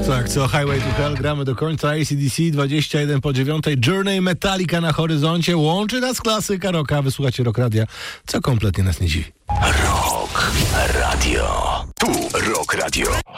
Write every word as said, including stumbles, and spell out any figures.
Tak, co Highway to Hell, gramy do końca. A C D C dwadzieścia jeden po dziewiątej. Journey, Metallica na horyzoncie. Łączy nas klasyka rocka. Wysłuchacie Rock Radia, co kompletnie nas nie dziwi. Rock Radio. Tu Rock Radio.